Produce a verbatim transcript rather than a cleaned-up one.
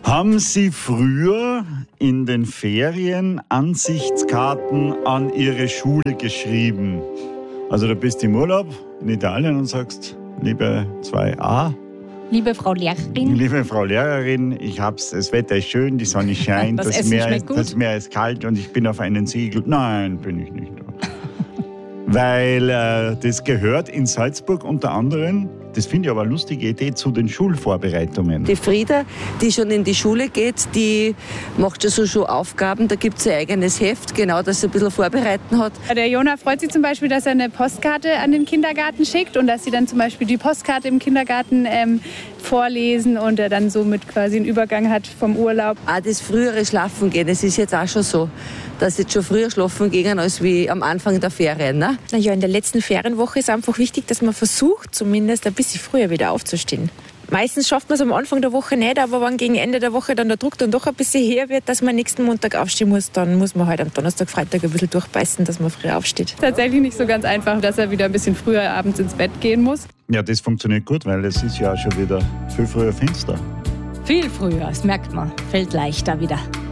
Haben Sie früher in den Ferien Ansichtskarten an Ihre Schule geschrieben? Also du bist im Urlaub in Italien und sagst, liebe zwei a, liebe Frau Lehrerin, liebe Frau Lehrerin, ich hab's, das Wetter ist schön, die Sonne scheint, das, das, Essen Meer, schmeckt gut. das Meer ist kalt und ich bin auf einen Segel. Nein, bin ich nicht. Weil äh, das gehört in Salzburg unter anderem, das finde ich aber eine lustige Idee, zu den Schulvorbereitungen. Die Frieda, die schon in die Schule geht, die macht schon so schon Aufgaben, da gibt es ein eigenes Heft, genau, das sie ein bisschen vorbereiten hat. Der Jona freut sich zum Beispiel, dass er eine Postkarte an den Kindergarten schickt und dass sie dann zum Beispiel die Postkarte im Kindergarten ähm, vorlesen und er dann somit quasi einen Übergang hat vom Urlaub. Auch das frühere Schlafen gehen, das ist jetzt auch schon so, dass jetzt schon früher schlafen gehen als wie am Anfang der Ferien. Ne? Na ja, in der letzten Ferienwoche ist einfach wichtig, dass man versucht, zumindest ein bisschen früher wieder aufzustehen. Meistens schafft man es am Anfang der Woche nicht, aber wenn gegen Ende der Woche dann der Druck dann doch ein bisschen höher wird, dass man nächsten Montag aufstehen muss, dann muss man halt am Donnerstag, Freitag ein bisschen durchbeißen, dass man früher aufsteht. Tatsächlich nicht so ganz einfach, dass er wieder ein bisschen früher abends ins Bett gehen muss. Ja, das funktioniert gut, weil es ist ja schon wieder viel früher Fenster. viel früher, das merkt man, fällt leichter wieder.